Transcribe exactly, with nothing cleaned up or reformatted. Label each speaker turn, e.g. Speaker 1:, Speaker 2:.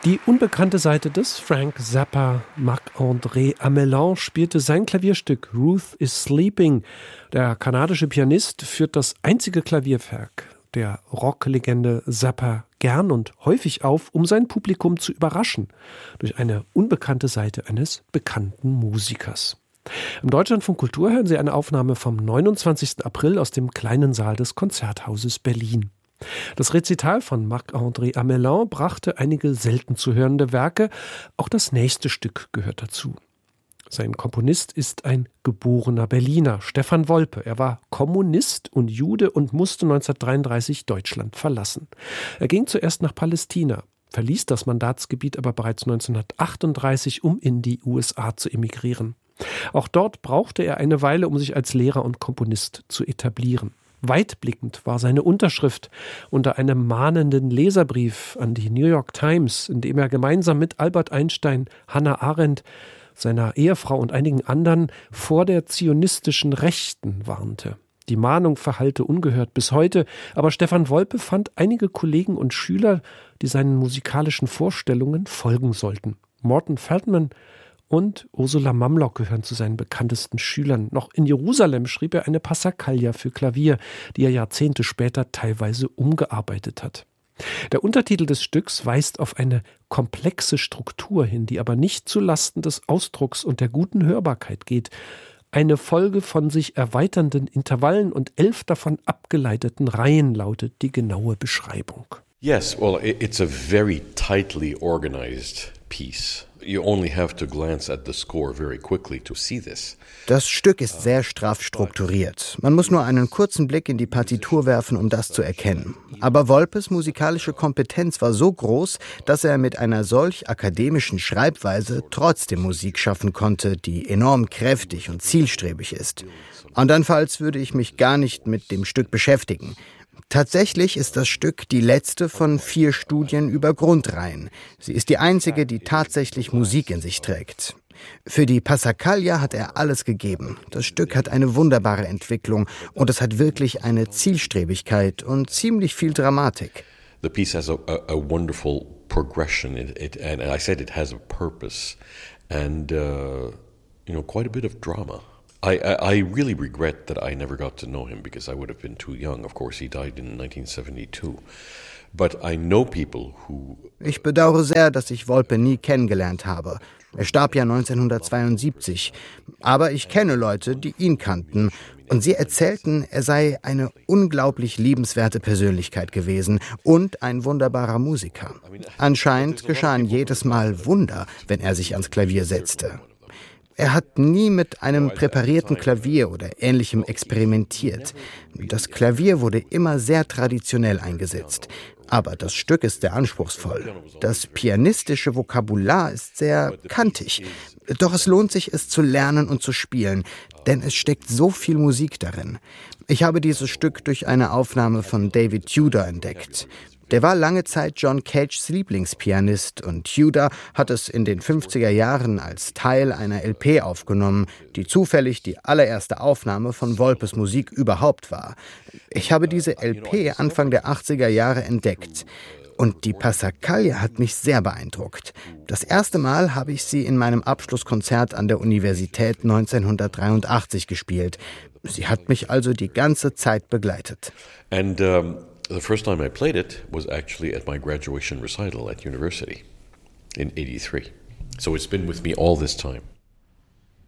Speaker 1: Die unbekannte Seite des Frank Zappa, Marc-André Amelin, spielte sein Klavierstück Ruth is Sleeping. Der kanadische Pianist führt das einzige Klavierwerk der Rocklegende Zappa gern und häufig auf, um sein Publikum zu überraschen, durch eine unbekannte Seite eines bekannten Musikers. Im Deutschlandfunk Kultur hören Sie eine Aufnahme vom neunundzwanzigsten April aus dem kleinen Saal des Konzerthauses Berlin. Das Rezital von Marc-André Amelin brachte einige selten zu hörende Werke. Auch das nächste Stück gehört dazu. Sein Komponist ist ein geborener Berliner, Stefan Wolpe. Er war Kommunist und Jude und musste neunzehnhundertdreiunddreißig Deutschland verlassen. Er ging zuerst nach Palästina, verließ das Mandatsgebiet aber bereits neunzehnhundertachtunddreißig, um in die U S A zu emigrieren. Auch dort brauchte er eine Weile, um sich als Lehrer und Komponist zu etablieren. Weitblickend war seine Unterschrift unter einem mahnenden Leserbrief an die New York Times, in dem er gemeinsam mit Albert Einstein, Hannah Arendt, seiner Ehefrau und einigen anderen vor der zionistischen Rechten warnte. Die Mahnung verhallte ungehört bis heute, aber Stefan Wolpe fand einige Kollegen und Schüler, die seinen musikalischen Vorstellungen folgen sollten. Morton Feldman und Ursula Mamlock gehören zu seinen bekanntesten Schülern. Noch in Jerusalem schrieb er eine Passacaglia für Klavier, die er Jahrzehnte später teilweise umgearbeitet hat. Der Untertitel des Stücks weist auf eine komplexe Struktur hin, die aber nicht zu Lasten des Ausdrucks und der guten Hörbarkeit geht. Eine Folge von sich erweiternden Intervallen und elf davon abgeleiteten Reihen lautet die genaue Beschreibung.
Speaker 2: Yes, well, it's a very tightly organized piece. You only have to glance at the score very quickly to see this.
Speaker 3: Das Stück ist sehr straff strukturiert. Man muss nur einen kurzen Blick in die Partitur werfen, um das zu erkennen. Aber Wolpes musikalische Kompetenz war so groß, dass er mit einer solch akademischen Schreibweise trotzdem Musik schaffen konnte, die enorm kräftig und zielstrebig ist. Andernfalls würde ich mich gar nicht mit dem Stück beschäftigen. Tatsächlich ist das Stück die letzte von vier Studien über Grundreihen. Sie ist die einzige, die tatsächlich Musik in sich trägt. Für die Passacaglia hat er alles gegeben. Das Stück hat eine wunderbare Entwicklung und es hat wirklich eine Zielstrebigkeit und ziemlich viel Dramatik.
Speaker 2: The piece has a, a, a wonderful progression, it, it, and I said it has a purpose and uh, you know, quite a bit of drama. I, I, I really regret that I never got to know him because I would have been too young. Of course, he died in nineteen seventy-two. But I know people who...
Speaker 3: Ich bedauere sehr, dass ich Wolpe nie kennengelernt habe. Er starb ja neunzehnhundertzweiundsiebzig. Aber ich kenne Leute, die ihn kannten. Und sie erzählten, er sei eine unglaublich liebenswerte Persönlichkeit gewesen und ein wunderbarer Musiker. Anscheinend geschahen jedes Mal Wunder, wenn er sich ans Klavier setzte. Er hat nie mit einem präparierten Klavier oder Ähnlichem experimentiert. Das Klavier wurde immer sehr traditionell eingesetzt. Aber das Stück ist sehr anspruchsvoll. Das pianistische Vokabular ist sehr kantig. Doch es lohnt sich, es zu lernen und zu spielen, denn es steckt so viel Musik darin. Ich habe dieses Stück durch eine Aufnahme von David Tudor entdeckt. Der war lange Zeit John Cages Lieblingspianist und Tudor hat es in den fünfziger Jahren als Teil einer L P aufgenommen, die zufällig die allererste Aufnahme von Wolpes Musik überhaupt war. Ich habe diese L P Anfang der achtziger Jahre entdeckt. Und die Passacaglia hat mich sehr beeindruckt. Das erste Mal habe ich sie in meinem Abschlusskonzert an der Universität neunzehnhundertdreiundachtzig gespielt. Sie hat mich also die ganze Zeit begleitet.
Speaker 2: And, um The first time I played it was actually at my graduation recital at university in eighty-three. So it's been with me all this time.